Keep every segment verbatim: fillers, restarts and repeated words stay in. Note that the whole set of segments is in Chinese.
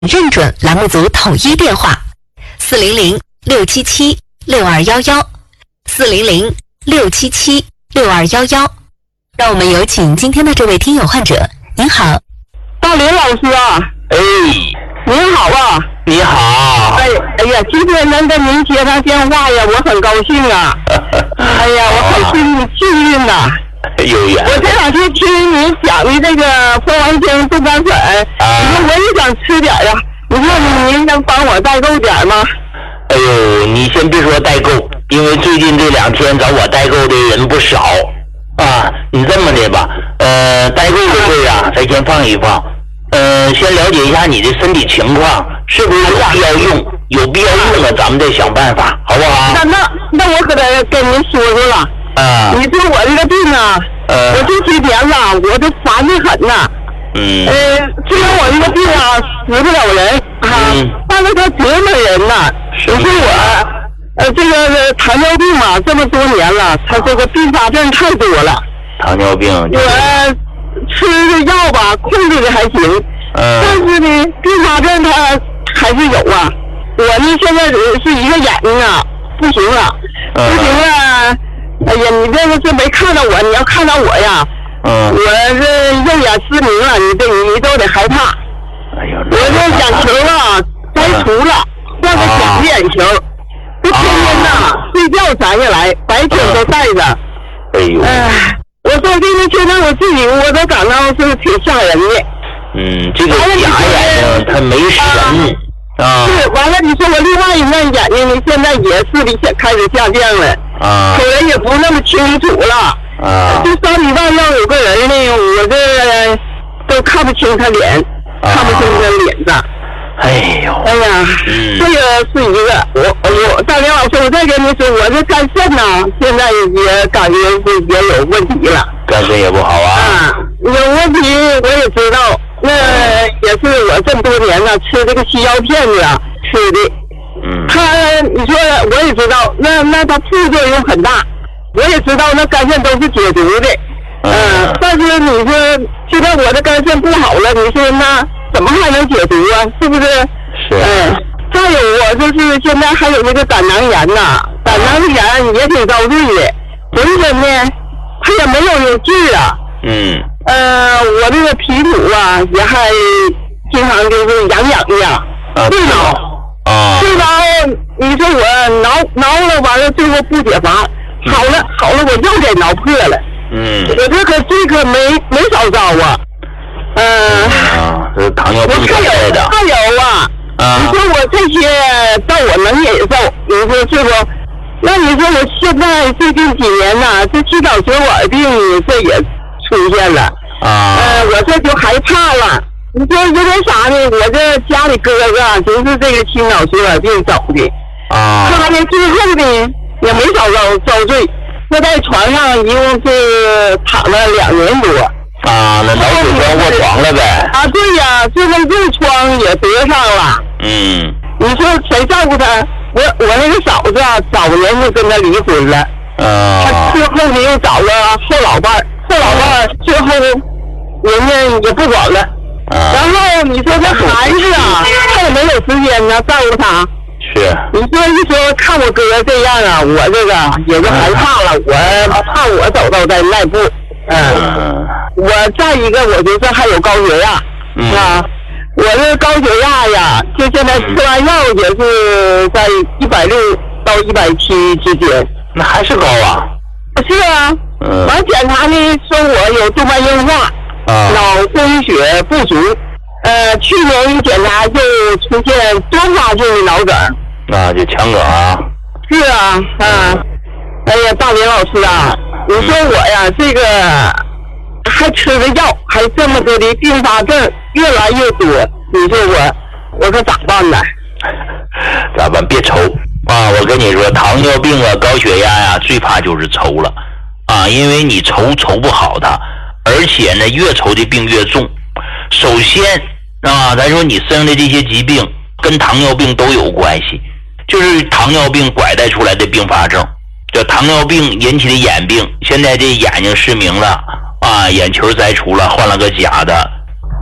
认准栏目组统一电话：四零零六七七六二幺幺，四零零六七七六二幺幺。让我们有请今天的这位听友患者。您好， 大林老师啊。 哎， 您好啊。 你好。 哎哎呀，今天能跟您接上电话呀，我很高兴啊。哎呀，我很幸幸运呐。 有缘。 我这两天听您讲的这个蜂王精冻干粉， 啊， 你说我也想吃点呀，你看您能帮我代购点吗？ 哎呦，你先别说代购，因为最近这两天找我代购的人不少啊。你这么的吧，呃，代购的事啊，咱先放一放。呃，先了解一下你的身体情况，是不是有必要用？有必要用了，咱们再想办法，好不好？ 那那那我可得跟您说说了。 啊。 你说我这个病啊， 呃， 我这几年了，我都烦得很呐。 嗯。 呃，虽然我这个病啊死不了人啊， 嗯， 但是它折磨人呐。 是。 你说我，呃，这个糖尿病嘛，这么多年了，它这个并发症太多了。 糖尿病。 我吃的药吧，控制的还行。 嗯。 但是呢，并发症它还是有啊。我呢，现在是一个眼睛啊，不行了， 嗯、 不行了。哎呀，你这个是没看到我，你要看到我呀， 嗯， 我这肉眼失明了，你这你都得害怕。 哎呀， 我这眼球啊摘除了，换个假的眼球，这天天呐睡觉摘下来，白天都戴着。 哎呦， 哎，我说这个现在我自己我都感到是挺吓人的。 嗯，这个假眼睛它没神啊。 是，完了，你说我另外一面眼睛呢，现在也视力开始下降了。 啊， 口人也不那么清楚了。 啊， 这山里万要有个人呢，我这都看不清他脸，啊、看不清他脸子。 哎呦， 哎呀，嗯、这个是一个，我我大林老师，我再跟你说，我这肝肾呐，现在也感觉是也有问题了。 肝肾也不好啊。 啊，有问题我也知道，那也是我这么多年呢吃这个西药片子啊吃的。 嗯， 他你说我也知道，那那它副作用很大，我也知道那肝肾都是解毒的，嗯、呃，但是你说现在我的肝肾不好了，你说那怎么还能解毒啊？是不是？ 是。 嗯，再有我就是现在还有那个胆囊炎呐，胆囊炎也挺遭罪的，浑身呢它也没有有劲啊。 嗯。 呃，我这个皮肤啊也还经常就是痒痒的， 啊， 对挠。 啊， 这招你说我挠挠了，完了最后不解乏，好了好了，我又给挠破了。 嗯， 我这可这可没没少招啊。嗯、呃， 啊，这是糖尿病还有的。 还有啊，啊你说我这些到我能忍受，你说是不？那你说我现在最近几年呐、啊，这气管血管病这也出现了。 啊， 呃，我这就害怕了。你说因为啥呢？我这家里哥哥就是这个心脑血管病走的， 啊， 他呢最后呢也没少遭遭罪，那在床上一共是躺了两年多。 啊，那脑血栓卧床了呗？ 啊，对呀，最后痔疮也得上了。 嗯， 你说谁照顾他？我我那个嫂子啊，早年就跟他离婚了。 啊， 他最后呢又找了后老伴儿，后老伴儿最后人家也不管了。然后你说这孩子啊，他也没有时间呢照顾他。 是。 你说一说看我哥这样啊，我这个也就害怕了，我怕我走到在那步。嗯。嗯我再一个，我就是还有高血压。嗯。啊，我这高血压呀，就现在吃完药也是在一百六到一百七之间。 那还是高啊。 是啊。嗯。完检查呢，说我有动脉硬化。啊、脑供血不足，呃，去年一检查就出现多发性的脑梗， 那就强梗啊。 是啊，啊，哎呀，大林老师啊，你说我呀，嗯、这个还吃着药，还这么多的并发症越来越多，你说我我可咋办呢？ 咋办？别愁啊！我跟你说，糖尿病啊、高血压呀、啊，最怕就是愁了啊，因为你愁愁不好它。而且呢，越愁的病越重。首先啊，咱说你生的这些疾病跟糖尿病都有关系，就是糖尿病拐带出来的并发症，叫糖尿病引起的眼病。现在这眼睛失明了啊，眼球摘除了，换了个假的，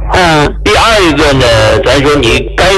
嗯。 第二一个呢，咱说你该